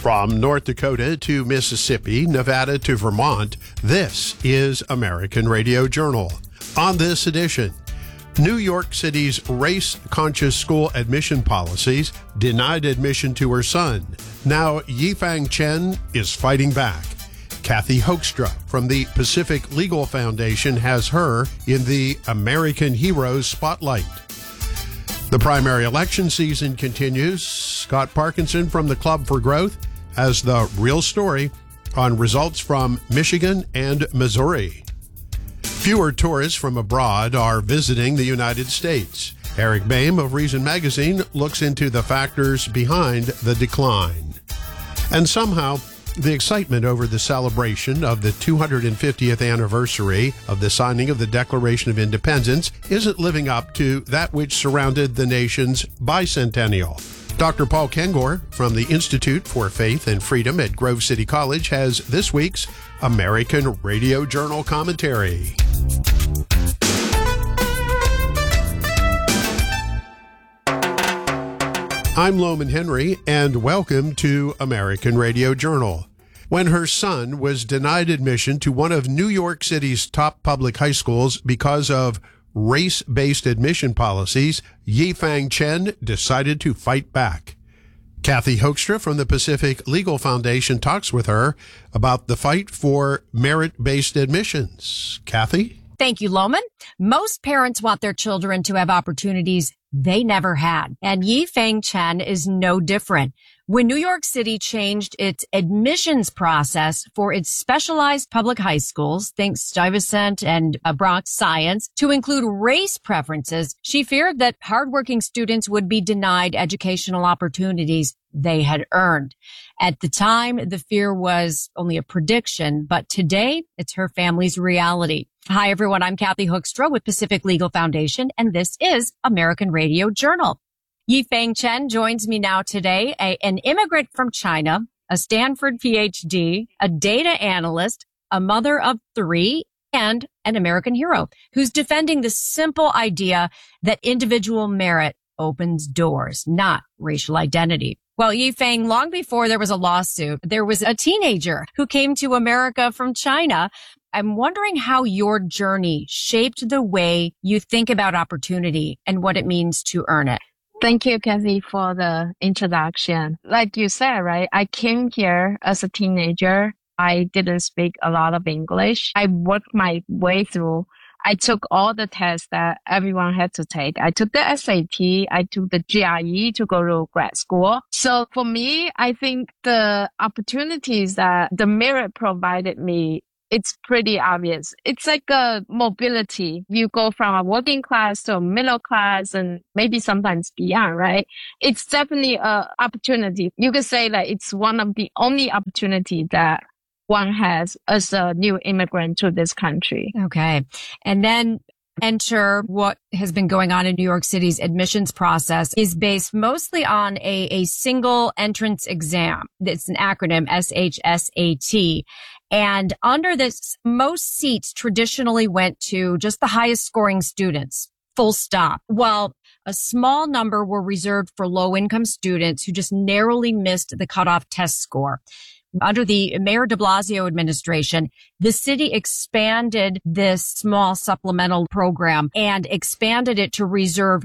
From North Dakota to Mississippi, Nevada to Vermont, this is American Radio Journal. On this edition, New York City's race-conscious school admission policies denied admission to her son. Now Yifeng Chen is fighting back. Kathy Hoekstra from the Pacific Legal Foundation has her in the American Heroes Spotlight. The primary election season continues. Scott Parkinson from the Club for Growth has the real story on results from Michigan and Missouri. Fewer tourists from abroad are visiting the United States. Eric Boehm of Reason Magazine looks into the factors behind the decline. And somehow, the excitement over the celebration of the 250th anniversary of the signing of the Declaration of Independence isn't living up to that which surrounded the nation's bicentennial. Dr. Paul Kengor from the Institute for Faith and Freedom at Grove City College has this week's American Radio Journal commentary. I'm Loman Henry, and welcome to American Radio Journal. When her son was denied admission to one of New York City's top public high schools because of race-based admission policies, Yifeng Chen decided to fight back. Kathy Hoekstra from the Pacific Legal Foundation talks with her about the fight for merit-based admissions. Kathy? Thank you, Loman. Most parents want their children to have opportunities they never had, and Yifeng Chen is no different. When New York City changed its admissions process for its specialized public high schools, think Stuyvesant and Bronx Science, to include race preferences, she feared that hardworking students would be denied educational opportunities they had earned. At the time, the fear was only a prediction, but today it's her family's reality. Hi, everyone. I'm Kathy Hoekstra with Pacific Legal Foundation, and this is American Radio Journal. Yifeng Chen joins me now today, an immigrant from China, a Stanford PhD, a data analyst, a mother of three, and an American hero who's defending the simple idea that individual merit opens doors, not racial identity. Well, Yifeng, long before there was a lawsuit, there was a teenager who came to America from China. I'm wondering how your journey shaped the way you think about opportunity and what it means to earn it. Thank you, Kathy, for the introduction. Like you said, right, I came here as a teenager. I didn't speak a lot of English. I worked my way through. I took all the tests that everyone had to take. I took the SAT. I took the GRE to go to grad school. So for me, I think the opportunities that the merit provided me, it's pretty obvious. It's like a mobility. You go from a working class to a middle class and maybe sometimes beyond, right? It's definitely an opportunity. You could say that it's one of the only opportunity that one has as a new immigrant to this country. Okay. And then enter what has been going on in New York City's admissions process is based mostly on a single entrance exam. It's an acronym, SHSAT. And under this, most seats traditionally went to just the highest scoring students, full stop. While a small number were reserved for low-income students who just narrowly missed the cutoff test score. Under the Mayor de Blasio administration, the city expanded this small supplemental program and expanded it to reserve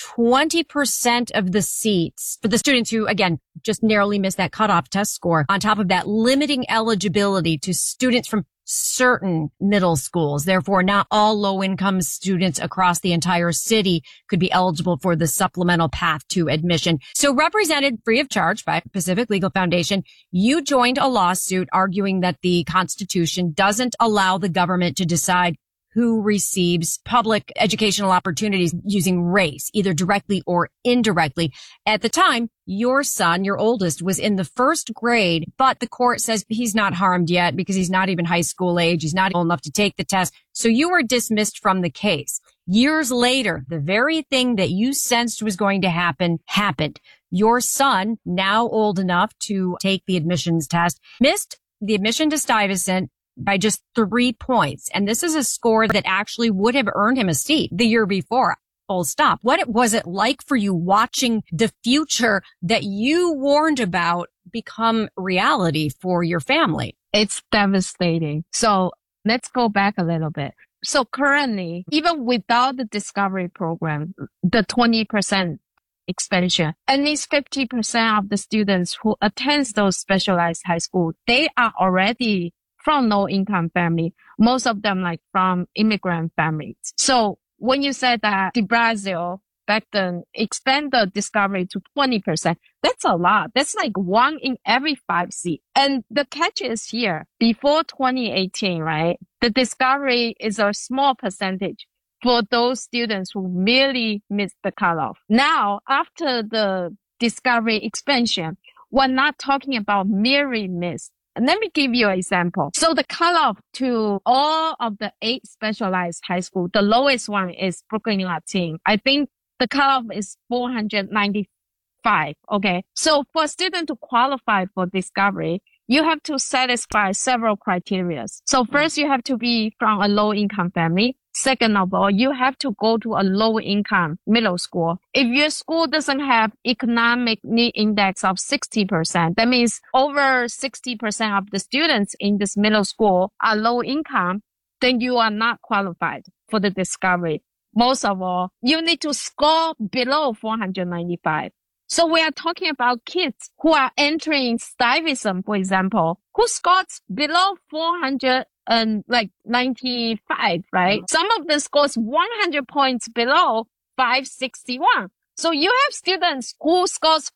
20% of the seats for the students who, again, just narrowly missed that cutoff test score. On top of that, limiting eligibility to students from certain middle schools. Therefore, not all low-income students across the entire city could be eligible for the supplemental path to admission. So represented free of charge by Pacific Legal Foundation, you joined a lawsuit arguing that the Constitution doesn't allow the government to decide who receives public educational opportunities using race, either directly or indirectly. At the time, your son, your oldest, was in the first grade, but the court says he's not harmed yet because he's not even high school age. He's not old enough to take the test. So you were dismissed from the case. Years later, the very thing that you sensed was going to happen happened. Your son, now old enough to take the admissions test, missed the admission to Stuyvesant by just 3 points. And this is a score that actually would have earned him a seat the year before. Full stop. What was it like for you watching the future that you warned about become reality for your family? It's devastating. So let's go back a little bit. So currently, even without the Discovery program, the 20% expansion, at least 50% of the students who attend those specialized high schools, they are already from low-income family. Most of them like from immigrant families. So when you said that de Brazil back then expand the Discovery to 20%, that's a lot. That's like 1 in every 5 seats. And the catch is here, before 2018, right? The Discovery is a small percentage for those students who merely missed the cutoff. Now, after the Discovery expansion, we're not talking about merely missed. And let me give you an example. So the cutoff to all of the 8 specialized high schools, the lowest one is Brooklyn Latin. I think the cutoff is 495. Okay. So for a student to qualify for Discovery, you have to satisfy several criteria. So first, you have to be from a low income family. Second of all, you have to go to a low income middle school. If your school doesn't have economic need index of 60%, that means over 60% of the students in this middle school are low income, then you are not qualified for the Discovery. Most of all, you need to score below 495. So we are talking about kids who are entering Stuyvesant, for example, who scored below 495, right? Some of them scores 100 points below 561. So you have students who scores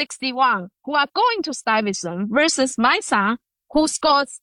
461 who are going to Stuyvesant versus my son who scores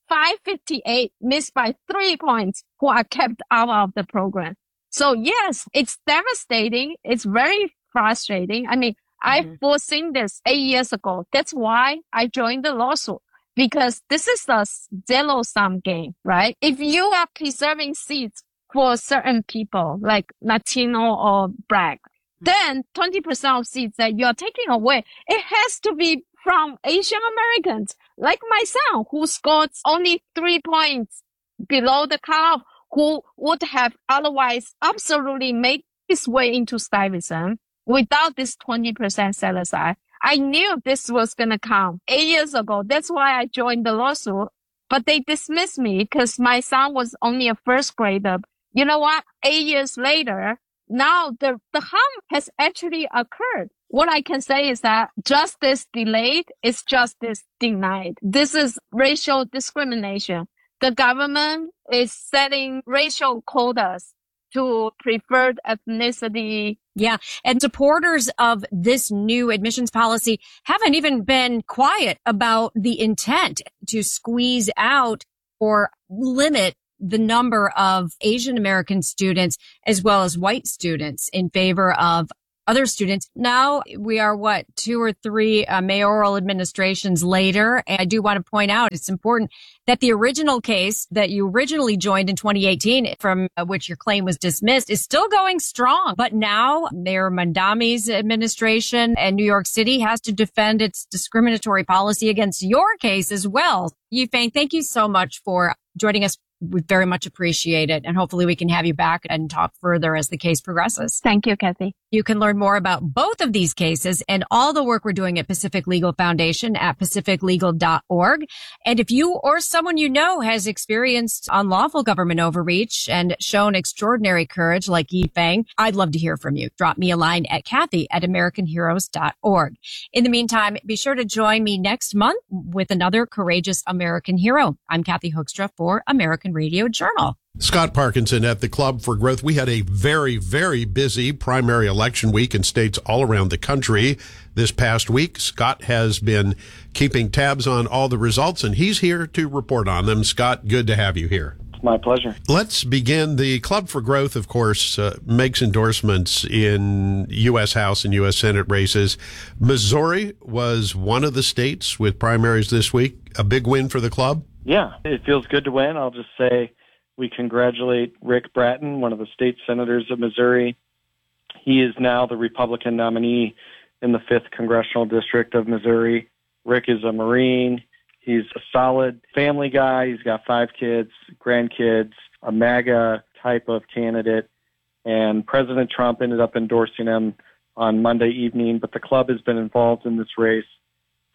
558, missed by 3 points, who are kept out of the program. So yes, it's devastating. It's very frustrating. I mean, I've foreseen this 8 years ago. That's why I joined the lawsuit, because this is a zero-sum game, right? If you are preserving seats for certain people like Latino or Black, then 20% of seats that you're taking away, it has to be from Asian Americans like my son, who scored only 3 points below the cutoff, who would have otherwise absolutely made his way into Stuyvesant without this 20% set aside. I knew this was going to come 8 years ago. That's why I joined the lawsuit. But they dismissed me because my son was only a first grader. You know what? 8 years later, now the harm has actually occurred. What I can say is that justice delayed is justice denied. This is racial discrimination. The government is setting racial quotas to preferred ethnicity. Yeah. And supporters of this new admissions policy haven't even been quiet about the intent to squeeze out or limit the number of Asian American students as well as white students in favor of other students. Now we are 2 or 3 mayoral administrations later. And I do want to point out it's important that the original case that you originally joined in 2018, from which your claim was dismissed, is still going strong. But now Mayor Mamdani's administration and New York City has to defend its discriminatory policy against your case as well. Yifeng, thank you so much for joining us. We very much appreciate it. And hopefully we can have you back and talk further as the case progresses. Thank you, Kathy. You can learn more about both of these cases and all the work we're doing at Pacific Legal Foundation at pacificlegal.org. And if you or someone you know has experienced unlawful government overreach and shown extraordinary courage like Yifeng, I'd love to hear from you. Drop me a line at Kathy@AmericanHeroes.org. In the meantime, be sure to join me next month with another courageous American hero. I'm Kathy Hoekstra for American Radio Journal. Scott Parkinson at the Club for Growth. We had a very, very busy primary election week in states all around the country this past week. Scott has been keeping tabs on all the results, and he's here to report on them. Scott, good to have you here. It's my pleasure. Let's begin. The Club for Growth, of course, makes endorsements in U.S. House and U.S. Senate races. Missouri was one of the states with primaries this week. A big win for the club? Yeah, it feels good to win. I'll just say we congratulate Rick Bratton, one of the state senators of Missouri. He is now the Republican nominee in the 5th Congressional District of Missouri. Rick is a Marine. He's a solid family guy. He's got 5 kids, grandkids, a MAGA type of candidate. And President Trump ended up endorsing him on Monday evening. But the club has been involved in this race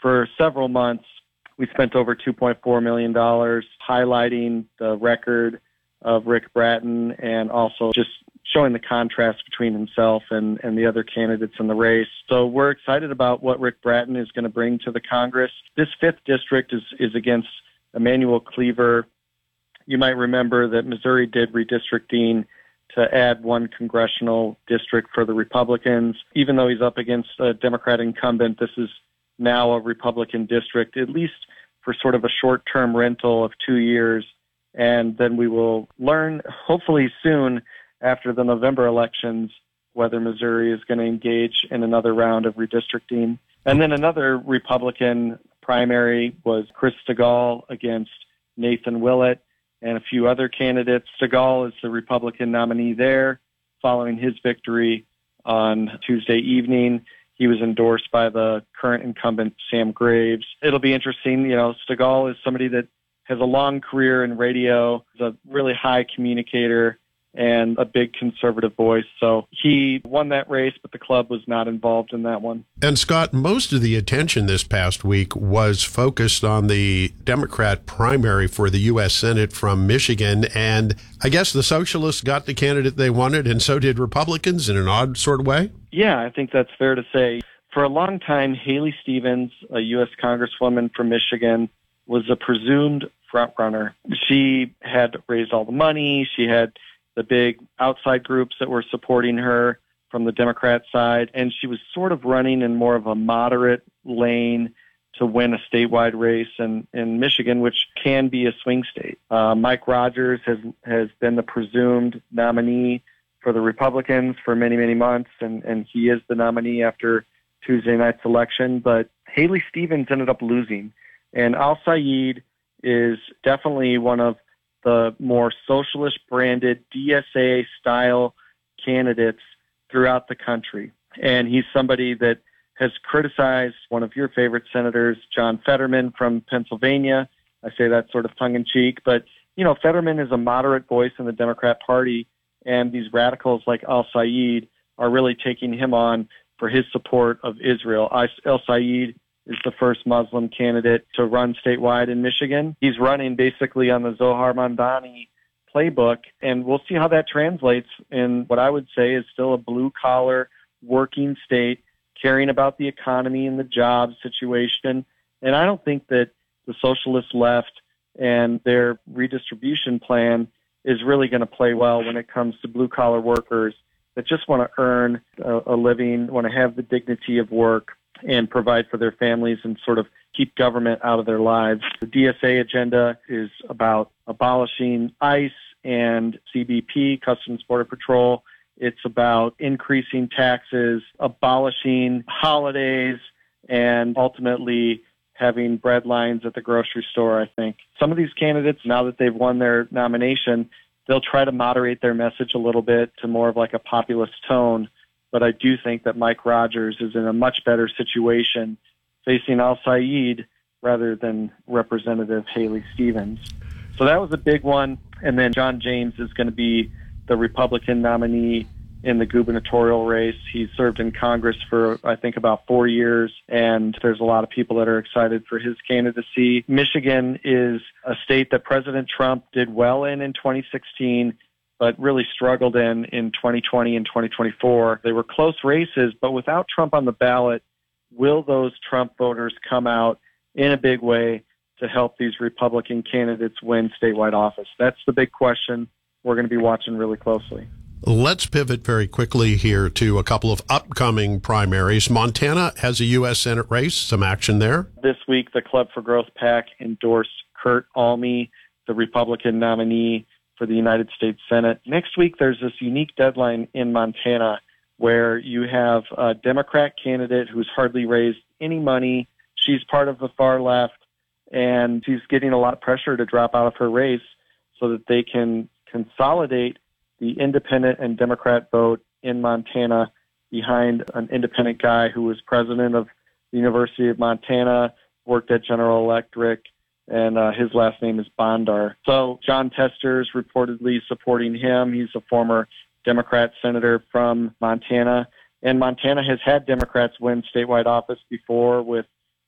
For several months, we spent over $2.4 million highlighting the record of Rick Bratton and also just showing the contrast between himself and the other candidates in the race. So we're excited about what Rick Bratton is going to bring to the Congress. This 5th district is against Emanuel Cleaver. You might remember that Missouri did redistricting to add one congressional district for the Republicans. Even though he's up against a Democrat incumbent, this is now a Republican district, at least for sort of a short-term rental of 2 years. And then we will learn, hopefully soon, after the November elections, whether Missouri is going to engage in another round of redistricting. And then another Republican primary was Chris Stigall against Nathan Willett and a few other candidates. Stigall is the Republican nominee there. Following his victory on Tuesday evening, he was endorsed by the current incumbent, Sam Graves. It'll be interesting. Stigall is somebody that has a long career in radio, is a really high communicator, and a big conservative voice. So he won that race, but the club was not involved in that one. And Scott, most of the attention this past week was focused on the Democrat primary for the U.S. Senate from Michigan. And I guess the socialists got the candidate they wanted, and so did Republicans in an odd sort of way? Yeah, I think that's fair to say. For a long time, Haley Stevens, a U.S. Congresswoman from Michigan, was a presumed frontrunner. She had raised all the money. She had the big outside groups that were supporting her from the Democrat side, and she was sort of running in more of a moderate lane to win a statewide race in Michigan, which can be a swing state. Mike Rogers has been the presumed nominee for the Republicans for many, many months, and he is the nominee after Tuesday night's election, but Haley Stevens ended up losing, and Al-Sayed is definitely one of the more socialist-branded DSA-style candidates throughout the country. And he's somebody that has criticized one of your favorite senators, John Fetterman from Pennsylvania. I say that sort of tongue-in-cheek, but, Fetterman is a moderate voice in the Democrat Party, and these radicals like Al-Sayed are really taking him on for his support of Israel. Al-Sayed is the first Muslim candidate to run statewide in Michigan. He's running basically on the Zohar Mamdani playbook, and we'll see how that translates in what I would say is still a blue-collar working state, caring about the economy and the job situation. And I don't think that the socialist left and their redistribution plan is really going to play well when it comes to blue-collar workers that just want to earn a living, want to have the dignity of work, and provide for their families and sort of keep government out of their lives. The DSA agenda is about abolishing ICE and CBP, Customs Border Patrol. It's about increasing taxes, abolishing holidays, and ultimately having bread lines at the grocery store, I think. Some of these candidates, now that they've won their nomination, they'll try to moderate their message a little bit to more of like a populist tone. But I do think that Mike Rogers is in a much better situation facing Al-Sayed rather than Representative Haley Stevens. So that was a big one. And then John James is going to be the Republican nominee in the gubernatorial race. He served in Congress for, I think, about 4 years, and there's a lot of people that are excited for his candidacy. Michigan is a state that President Trump did well in 2016, but really struggled in 2020 and 2024. They were close races, but without Trump on the ballot, will those Trump voters come out in a big way to help these Republican candidates win statewide office? That's the big question we're going to be watching really closely. Let's pivot very quickly here to a couple of upcoming primaries. Montana has a U.S. Senate race, some action there. This week, the Club for Growth PAC endorsed Kurt Alme, the Republican nominee for the United States Senate. Next week, there's this unique deadline in Montana where you have a Democrat candidate who's hardly raised any money. She's part of the far left, and she's getting a lot of pressure to drop out of her race so that they can consolidate the independent and Democrat vote in Montana behind an independent guy who was president of the University of Montana, worked at General Electric, and his last name is Bondar. So John Tester's reportedly supporting him. He's a former Democrat senator from Montana, and Montana has had Democrats win statewide office before with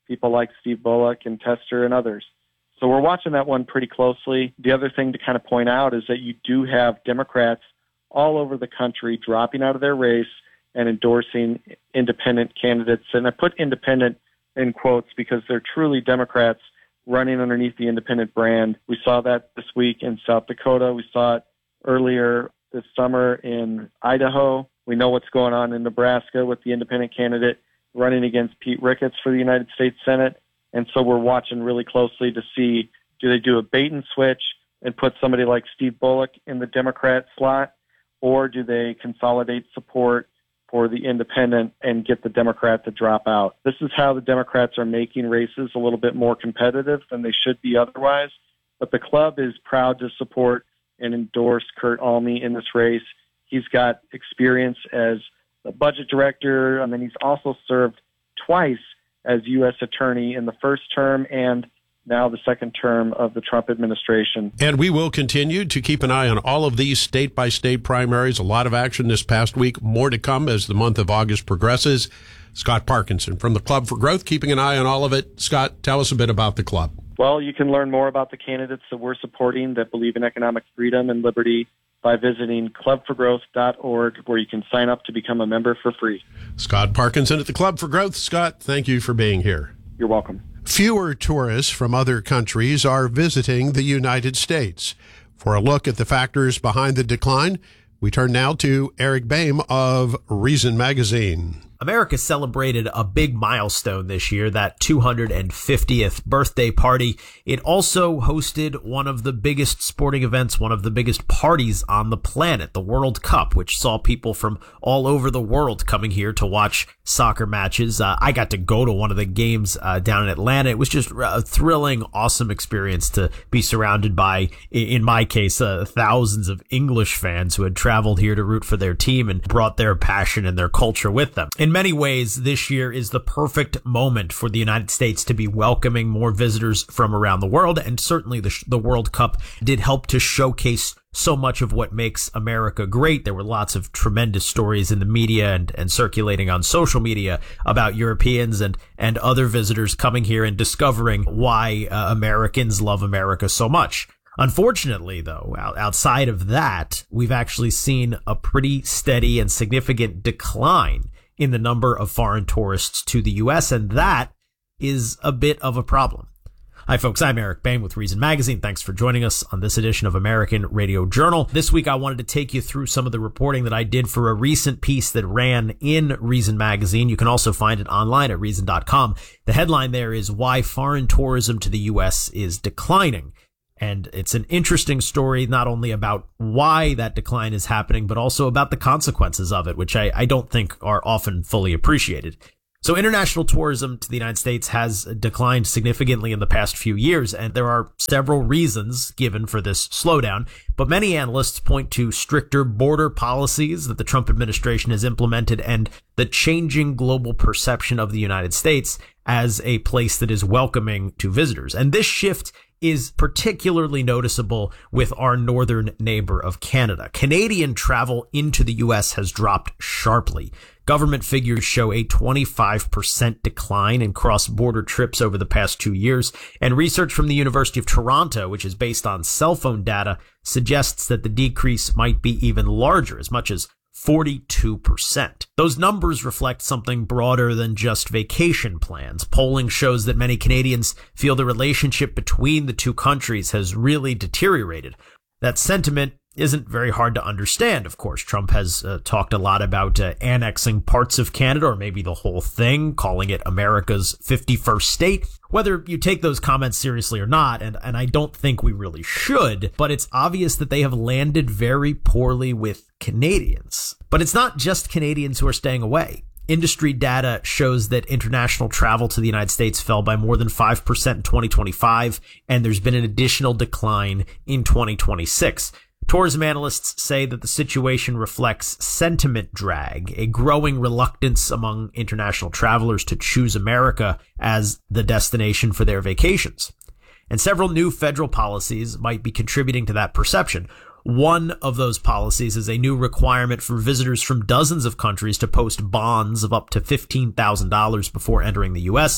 people like Steve Bullock and Tester and others. So we're watching that one pretty closely. The other thing to kind of point out is that you do have Democrats all over the country dropping out of their race and endorsing independent candidates. And I put independent in quotes because they're truly Democrats running underneath the independent brand. We saw that this week in South Dakota. We saw it earlier this summer in Idaho. We know what's going on in Nebraska with the independent candidate running against Pete Ricketts for the United States Senate. And so we're watching really closely to see, do they do a bait and switch and put somebody like Steve Bullock in the Democrat slot, or do they consolidate support for the independent and get the Democrat to drop out? This is how the Democrats are making races a little bit more competitive than they should be otherwise. But the club is proud to support and endorse Kurt Alme in this race. He's got experience as a budget director, and then he's also served twice as U.S. attorney in the first term and now the second term of the Trump administration. And we will continue to keep an eye on all of these state-by-state primaries. A lot of action this past week. More to come as the month of August progresses. Scott Parkinson from the Club for Growth, keeping an eye on all of it. Scott, tell us a bit about the club. Well, you can learn more about the candidates that we're supporting that believe in economic freedom and liberty by visiting clubforgrowth.org, where you can sign up to become a member for free. Scott Parkinson at the Club for Growth. Scott, thank you for being here. You're welcome. Fewer tourists from other countries are visiting the United States. For a look at the factors behind the decline, we turn now to Eric Boehm of Reason Magazine. America celebrated a big milestone this year, that 250th birthday party. It also hosted one of the biggest sporting events, one of the biggest parties on the planet, the World Cup, which saw people from all over the world coming here to watch soccer matches. I got to go to one of the games down in Atlanta. It was just a thrilling, awesome experience to be surrounded by, in my case, thousands of English fans who had traveled here to root for their team and brought their passion and their culture with them. In many ways, this year is the perfect moment for the United States to be welcoming more visitors from around the world, and certainly the World Cup did help to showcase so much of what makes America great. There were lots of tremendous stories in the media and circulating on social media about Europeans and other visitors coming here and discovering why Americans love America so much. Unfortunately, though, outside of that, we've actually seen a pretty steady and significant decline in the number of foreign tourists to the U.S., and that is a bit of a problem. Hi, folks. I'm Eric Boehm with Reason Magazine. Thanks for joining us on this edition of American Radio Journal. This week, I wanted to take you through some of the reporting that I did for a recent piece that ran in Reason Magazine. You can also find it online at Reason.com. The headline there is Why Foreign Tourism to the U.S. is Declining. And it's an interesting story, not only about why that decline is happening, but also about the consequences of it, which I don't think are often fully appreciated. So international tourism to the United States has declined significantly in the past few years, and there are several reasons given for this slowdown. But many analysts point to stricter border policies that the Trump administration has implemented and the changing global perception of the United States as a place that is welcoming to visitors. And this shift is particularly noticeable with our northern neighbor of Canada. Canadian travel into the U.S. has dropped sharply. Government figures show a 25% decline in cross-border trips over the past 2 years, and research from the University of Toronto, which is based on cell phone data, suggests that the decrease might be even larger, as much as 42%. Those numbers reflect something broader than just vacation plans. Polling shows that many Canadians feel the relationship between the two countries has really deteriorated. That sentiment isn't very hard to understand, of course. Trump has talked a lot about annexing parts of Canada, or maybe the whole thing, calling it America's 51st state. Whether you take those comments seriously or not, and I don't think we really should, but it's obvious that they have landed very poorly with Canadians. But it's not just Canadians who are staying away. Industry data shows that international travel to the United States fell by more than 5% in 2025, and there's been an additional decline in 2026. Tourism analysts say that the situation reflects sentiment drag, a growing reluctance among international travelers to choose America as the destination for their vacations. And several new federal policies might be contributing to that perception. One of those policies is a new requirement for visitors from dozens of countries to post bonds of up to $15,000 before entering the U.S.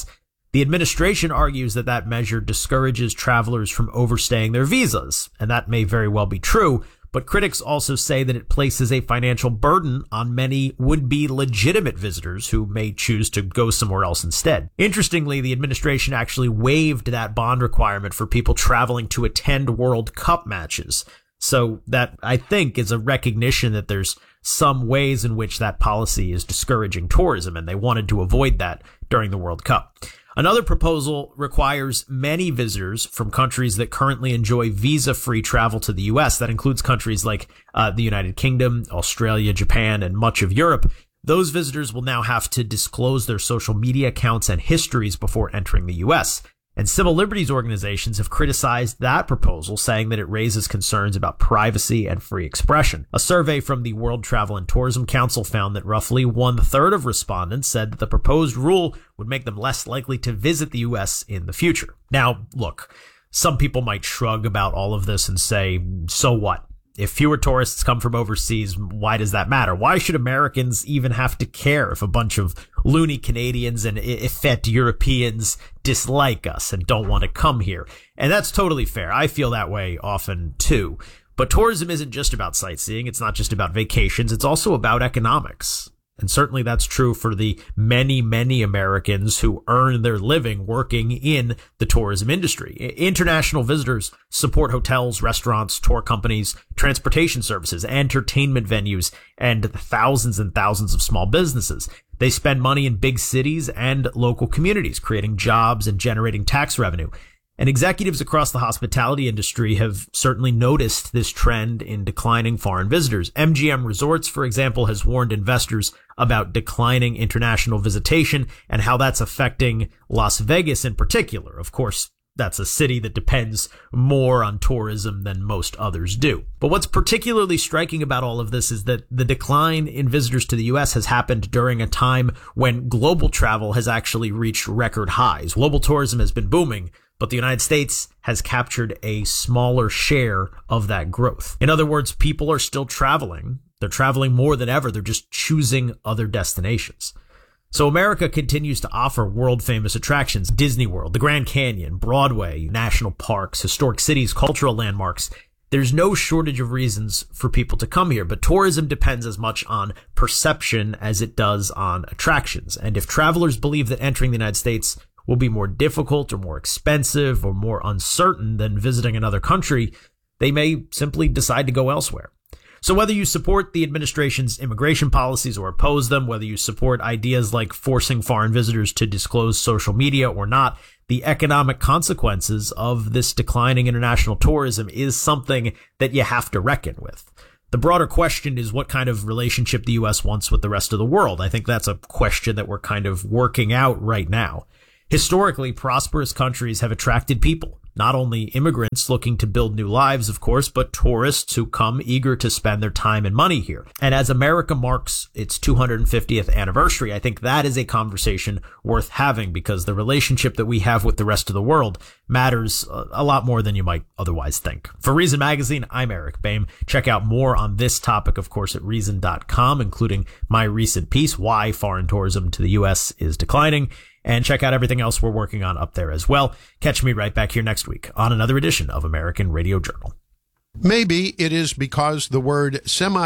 The administration argues that that measure discourages travelers from overstaying their visas, and that may very well be true, but critics also say that it places a financial burden on many would-be legitimate visitors who may choose to go somewhere else instead. Interestingly, the administration actually waived that bond requirement for people traveling to attend World Cup matches. So that, I think, is a recognition that there's some ways in which that policy is discouraging tourism, and they wanted to avoid that during the World Cup. Another proposal requires many visitors from countries that currently enjoy visa-free travel to the U.S. That includes countries like the United Kingdom, Australia, Japan, and much of Europe. Those visitors will now have to disclose their social media accounts and histories before entering the U.S. And civil liberties organizations have criticized that proposal, saying that it raises concerns about privacy and free expression. A survey from the World Travel and Tourism Council found that roughly 1/3 of respondents said that the proposed rule would make them less likely to visit the U.S. in the future. Now, look, some people might shrug about all of this and say, so what? If fewer tourists come from overseas, why does that matter? Why should Americans even have to care if a bunch of loony Canadians and effete Europeans dislike us and don't want to come here? And that's totally fair. I feel that way often too. But tourism isn't just about sightseeing. It's not just about vacations. It's also about economics. And certainly that's true for the many, many Americans who earn their living working in the tourism industry. International visitors support hotels, restaurants, tour companies, transportation services, entertainment venues, and thousands and thousands of small businesses. They spend money in big cities and local communities, creating jobs and generating tax revenue. And executives across the hospitality industry have certainly noticed this trend in declining foreign visitors. MGM Resorts, for example, has warned investors about declining international visitation and how that's affecting Las Vegas in particular. Of course, that's a city that depends more on tourism than most others do. But what's particularly striking about all of this is that the decline in visitors to the U.S. has happened during a time when global travel has actually reached record highs. Global tourism has been booming, but the United States has captured a smaller share of that growth. In other words, people are still traveling. They're traveling more than ever. They're just choosing other destinations. So America continues to offer world-famous attractions: Disney World, the Grand Canyon, Broadway, national parks, historic cities, cultural landmarks. There's no shortage of reasons for people to come here, but tourism depends as much on perception as it does on attractions. And if travelers believe that entering the United States will be more difficult or more expensive or more uncertain than visiting another country, they may simply decide to go elsewhere. So whether you support the administration's immigration policies or oppose them, whether you support ideas like forcing foreign visitors to disclose social media or not, the economic consequences of this declining international tourism is something that you have to reckon with. The broader question is what kind of relationship the U.S. wants with the rest of the world. I think that's a question that we're kind of working out right now. Historically, prosperous countries have attracted people, not only immigrants looking to build new lives, of course, but tourists who come eager to spend their time and money here. And as America marks its 250th anniversary, I think that is a conversation worth having, because the relationship that we have with the rest of the world matters a lot more than you might otherwise think. For Reason Magazine, I'm Eric Boehm. Check out more on this topic, of course, at Reason.com, including my recent piece, Why Foreign Tourism to the U.S. is Declining. And check out everything else we're working on up there as well. Catch me right back here next week on another edition of American Radio Journal. Maybe it is because the word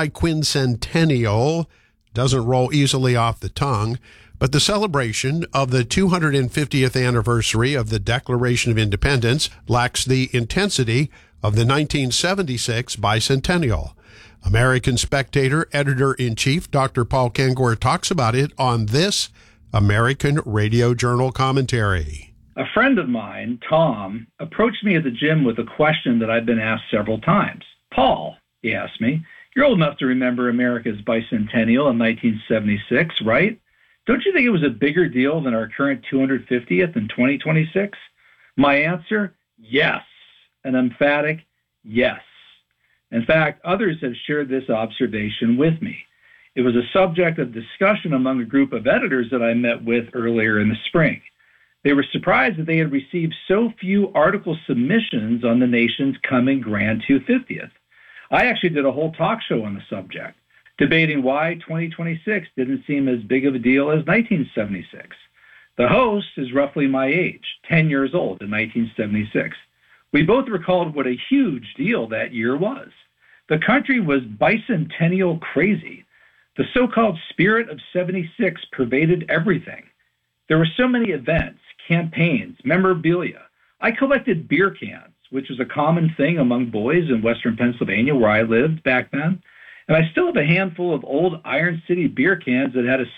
semi-quincentennial doesn't roll easily off the tongue, but the celebration of the 250th anniversary of the Declaration of Independence lacks the intensity of the 1976 bicentennial. American Spectator editor-in-chief Dr. Paul Kengor talks about it on this American Radio Journal commentary. A friend of mine, Tom, approached me at the gym with a question that I've been asked several times. Paul, he asked me, you're old enough to remember America's bicentennial in 1976, right? Don't you think it was a bigger deal than our current 250th in 2026? My answer, yes. An emphatic yes. In fact, others have shared this observation with me. It was a subject of discussion among a group of editors that I met with earlier in the spring. They were surprised that they had received so few article submissions on the nation's coming grand 250th. I actually did a whole talk show on the subject, debating why 2026 didn't seem as big of a deal as 1976. The host is roughly my age, 10 years old in 1976. We both recalled what a huge deal that year was. The country was bicentennial crazy. The so-called spirit of 76 pervaded everything. There were so many events, campaigns, memorabilia. I collected beer cans, which was a common thing among boys in Western Pennsylvania where I lived back then. And I still have a handful of old Iron City beer cans that had a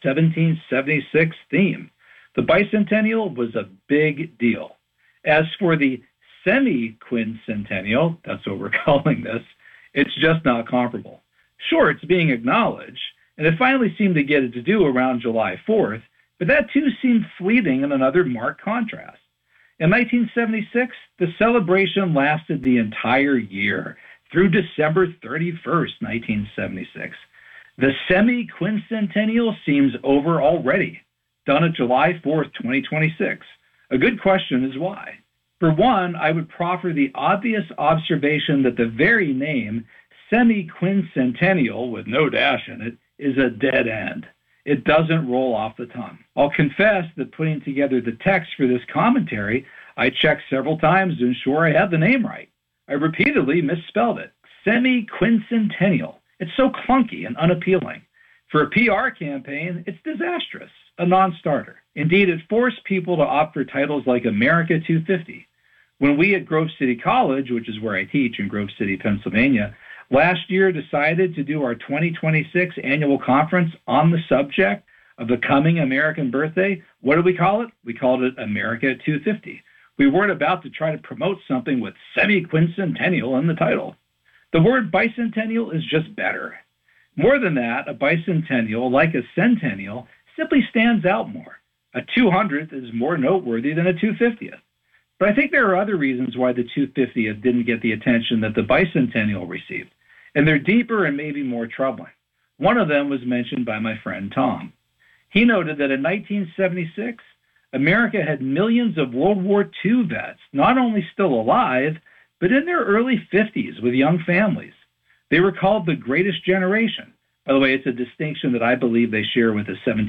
1776 theme. The bicentennial was a big deal. As for the semi-quincentennial, that's what we're calling this, it's just not comparable. Sure, it's being acknowledged, and it finally seemed to get its due around July 4th, but that too seemed fleeting in another marked contrast. In 1976, the celebration lasted the entire year, through December 31st, 1976. The semi-quincentennial seems over already, done at July 4th, 2026. A good question is why. For one, I would proffer the obvious observation that the very name semi-quincentennial, with no dash in it, is a dead end. It doesn't roll off the tongue. I'll confess that putting together the text for this commentary, I checked several times to ensure I had the name right. I repeatedly misspelled it. Semi-quincentennial. It's so clunky and unappealing. For a PR campaign, it's disastrous, a non-starter. Indeed, it forced people to opt for titles like America 250. When we at Grove City College, which is where I teach in Grove City, Pennsylvania, last year decided to do our 2026 annual conference on the subject of the coming American birthday, what did we call it? We called it America 250. We weren't about to try to promote something with semi-quincentennial in the title. The word bicentennial is just better. More than that, a bicentennial, like a centennial, simply stands out more. A 200th is more noteworthy than a 250th. But I think there are other reasons why the 250th didn't get the attention that the bicentennial received, and they're deeper and maybe more troubling. One of them was mentioned by my friend Tom. He noted that in 1976, America had millions of World War II vets, not only still alive, but in their early 50s with young families. They were called the greatest generation. By the way, it's a distinction that I believe they share with the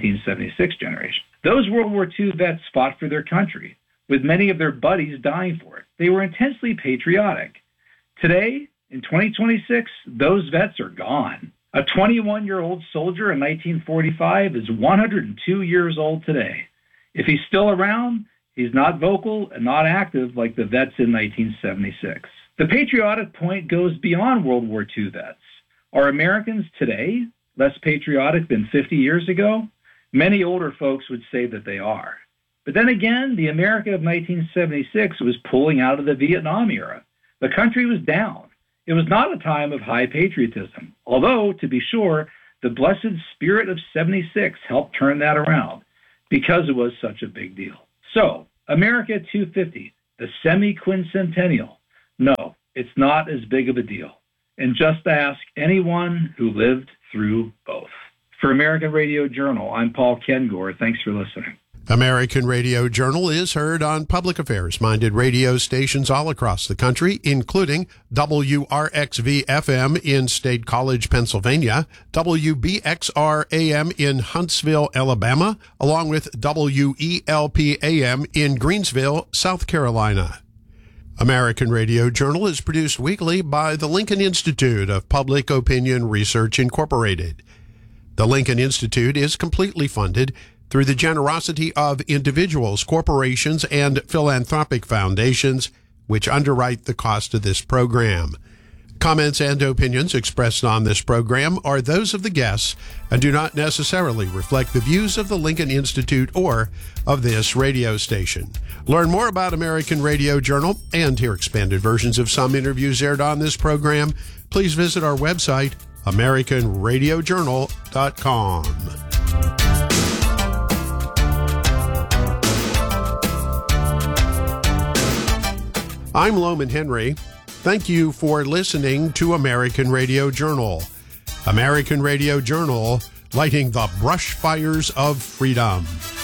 1776 generation. Those World War II vets fought for their country, with many of their buddies dying for it. They were intensely patriotic. Today, in 2026, those vets are gone. A 21-year-old soldier in 1945 is 102 years old today. If he's still around, he's not vocal and not active like the vets in 1976. The patriotic point goes beyond World War II vets. Are Americans today less patriotic than 50 years ago? Many older folks would say that they are. But then again, the America of 1976 was pulling out of the Vietnam era. The country was down. It was not a time of high patriotism, although, to be sure, the blessed spirit of 76 helped turn that around because it was such a big deal. So, America 250, the semi-quincentennial. No, it's not as big of a deal. And just ask anyone who lived through both. For American Radio Journal, I'm Paul Kengor. Thanks for listening. American Radio Journal is heard on public affairs-minded radio stations all across the country, including WRXV-FM in State College, Pennsylvania, WBXR-AM in Huntsville, Alabama, along with WELP-AM in Greensville, South Carolina. American Radio Journal is produced weekly by the Lincoln Institute of Public Opinion Research, Incorporated. The Lincoln Institute is completely funded through the generosity of individuals, corporations, and philanthropic foundations, which underwrite the cost of this program. Comments and opinions expressed on this program are those of the guests and do not necessarily reflect the views of the Lincoln Institute or of this radio station. Learn more about American Radio Journal and hear expanded versions of some interviews aired on this program. Please visit our website, AmericanRadioJournal.com. I'm Loman Henry. Thank you for listening to American Radio Journal. American Radio Journal, lighting the brush fires of freedom.